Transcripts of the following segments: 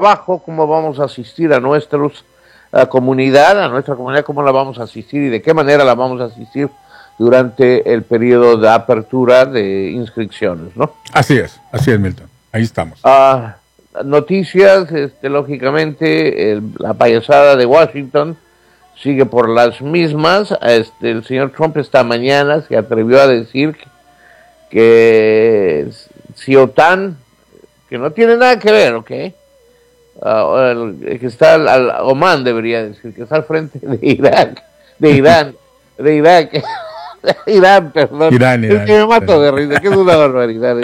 trabajo, cómo vamos a asistir a nuestra comunidad, cómo la vamos a asistir y de qué manera la vamos a asistir durante el periodo de apertura de inscripciones, ¿no? Así es, Milton. Ahí estamos. Noticias, lógicamente, la payasada de Washington sigue por las mismas. El señor Trump esta mañana se atrevió a decir que si OTAN, que no tiene nada que ver, ¿ok? Que está Oman, debería decir, que está al frente de Irak, Irán, perdón. Irán. Es que me mato de risa, que es una barbaridad.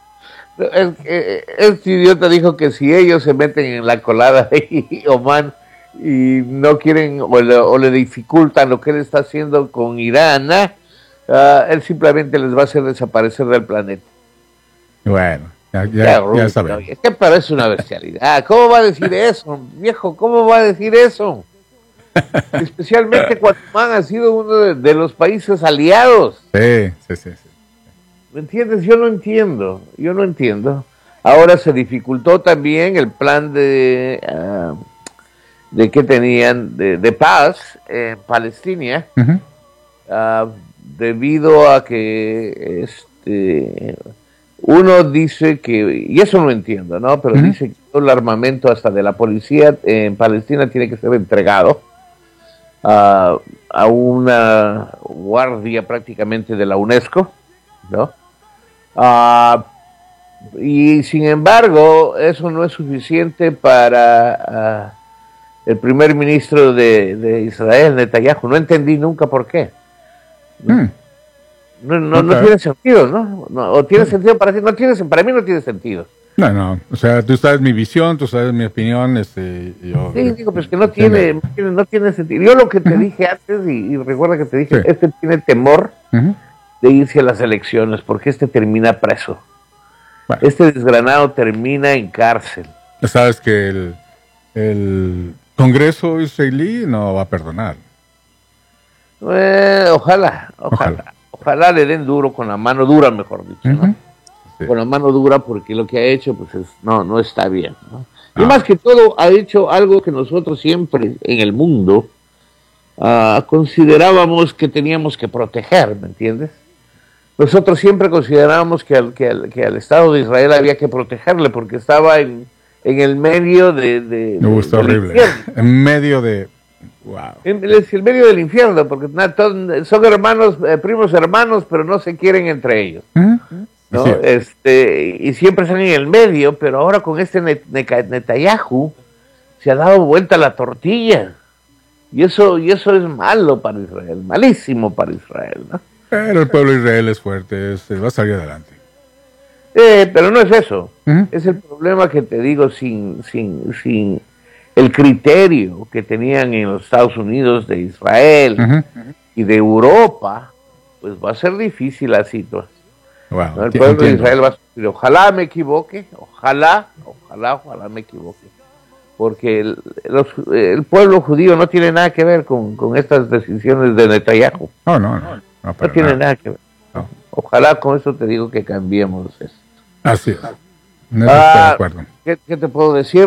Este idiota dijo que si ellos se meten en la colada de Oman y no quieren o le dificultan lo que él está haciendo con Irán, él simplemente les va a hacer desaparecer del planeta. Bueno, ya sabemos. Es que parece una bestialidad. ¿Cómo va a decir eso, viejo? ¿Cómo va a decir eso? Especialmente cuando Oman ha sido uno de los países aliados. Sí. ¿Me entiendes? Yo no entiendo. Ahora se dificultó también el plan de que tenían de paz en Palestina, debido a que uno dice que, y eso no entiendo, ¿no? Pero dice que todo el armamento hasta de la policía en Palestina tiene que ser entregado a una guardia prácticamente de la UNESCO, ¿no? Y sin embargo, eso no es suficiente para el primer ministro de Israel, Netanyahu. No entendí nunca por qué. No tiene sentido, ¿no? O tiene sentido para ti, para mí no tiene sentido. No, o sea, tú sabes mi visión, tú sabes mi opinión, yo... Sí, digo, pues que no tiene sentido. Yo lo que te dije antes, y recuerda que te dije, tiene temor de irse a las elecciones, porque termina preso. Bueno. Desgranado termina en cárcel. Sabes que el Congreso israelí no va a perdonar. Ojalá le den duro, con la mano dura, mejor dicho, ¿no? Sí. Con la mano dura, porque lo que ha hecho, pues no está bien, ¿no? Y más que todo, ha hecho algo que nosotros siempre en el mundo considerábamos que teníamos que proteger, ¿me entiendes? Nosotros siempre considerábamos que al Estado de Israel había que protegerle, porque estaba en el medio Me gusta horrible. En medio de... Wow. Es el medio del infierno, porque son hermanos, primos hermanos, pero no se quieren entre ellos. ¿No? Y siempre están en el medio, pero ahora con Netanyahu se ha dado vuelta la tortilla. Y eso es malo para Israel, malísimo para Israel, ¿no? Pero el pueblo de Israel es fuerte, va a salir adelante. Pero no es eso. Es el problema que te digo, sin el criterio que tenían en los Estados Unidos de Israel y de Europa, pues va a ser difícil la situación. Wow, ¿no? El pueblo de Israel va a sufrir. Ojalá me equivoque, ojalá me equivoque. Porque el pueblo judío no tiene nada que ver con estas decisiones de Netanyahu. No tiene nada que ver. No. Ojalá con eso te digo que cambiemos esto. Así es. No estoy de acuerdo. ¿Qué te puedo decir?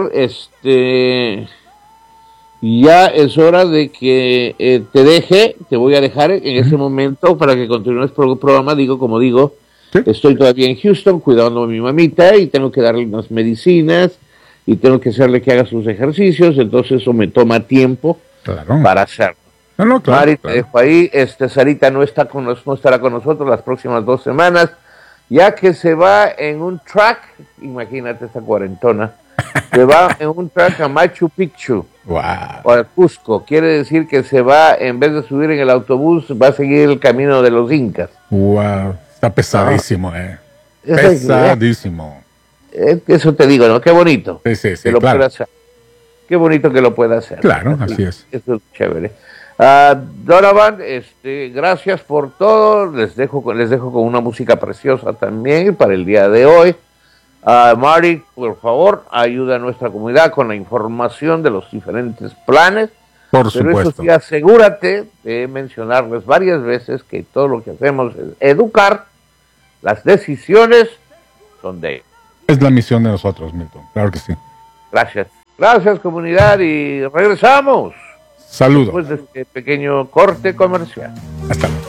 Ya es hora de que te voy a dejar en ese momento para que continúes por el programa. Como digo, ¿sí? Estoy todavía en Houston cuidando a mi mamita y tengo que darle unas medicinas y tengo que hacerle que haga sus ejercicios, entonces eso me toma tiempo para hacerlo. Claro. Mari, te dejo ahí. Sarita no estará con nosotros las próximas 2 semanas, ya que se va en un truck, imagínate esta cuarentona, se va en un truck a Machu Picchu, wow, o a Cusco. Quiere decir que se va, en vez de subir en el autobús, va a seguir el camino de los incas. Wow, está pesadísimo, pesadísimo. Eso te digo, ¿no? Qué bonito. Sí, que lo pueda hacer. Qué bonito que lo pueda hacer. Claro, así es. Eso es chévere. Donovan, gracias por todo. Les dejo con una música preciosa también para el día de hoy. Marty, por favor, ayuda a nuestra comunidad con la información de los diferentes planes. Por supuesto. Pero eso sí, asegúrate de mencionarles varias veces que todo lo que hacemos es educar. Las decisiones son de ellos. Es la misión de nosotros, Milton. Claro que sí. Gracias. Gracias, comunidad, y regresamos. Saludos. Después de este pequeño corte comercial. Hasta luego.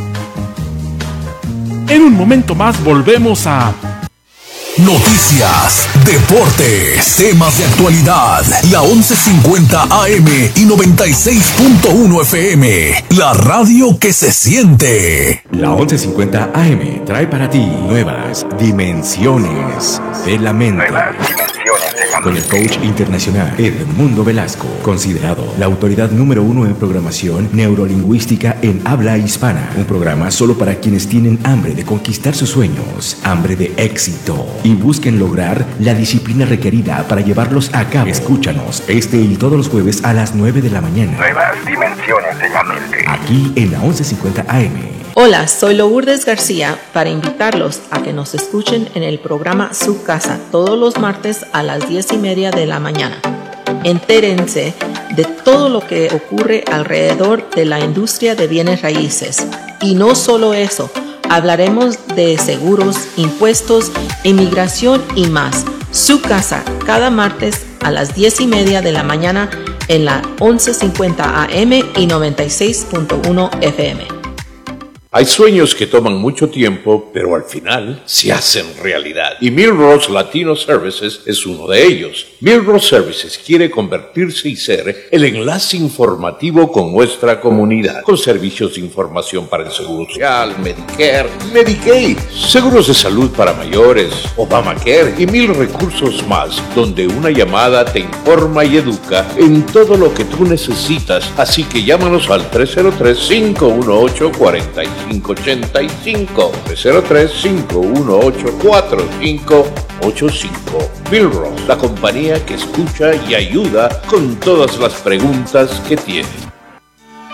En un momento más volvemos a Noticias, deportes, temas de actualidad. La 1150 AM y 96.1 FM. La radio que se siente. La 1150 AM trae para ti nuevas dimensiones de la mente. Con el coach internacional Edmundo Velasco, considerado la autoridad número 1 en programación neurolingüística en habla hispana. Un programa solo para quienes tienen hambre de conquistar sus sueños, hambre de éxito y busquen lograr la disciplina requerida para llevarlos a cabo. Escúchanos este y todos los jueves a las 9 de la mañana. Nuevas dimensiones de la mente. Aquí en la 1150 AM. Hola, soy Lourdes García para invitarlos a que nos escuchen en el programa Su Casa todos los martes a las 10:30 de la mañana. Entérense de todo lo que ocurre alrededor de la industria de bienes raíces. Y no solo eso, hablaremos de seguros, impuestos, inmigración y más. Su Casa, cada martes a las 10:30 de la mañana en la 1150 AM y 96.1 FM. Hay sueños que toman mucho tiempo, pero al final se hacen realidad. Y Millrose Latino Services es uno de ellos. Millrose Services quiere convertirse y ser el enlace informativo con nuestra comunidad, con servicios de información para el Seguro Social, Medicare, Medicaid, seguros de salud para mayores, Obamacare y 1000 recursos más, donde una llamada te informa y educa en todo lo que tú necesitas. Así que llámanos al 303-518-4585, 303-518-4585. Millrose, la compañía que escucha y ayuda con todas las preguntas que tiene.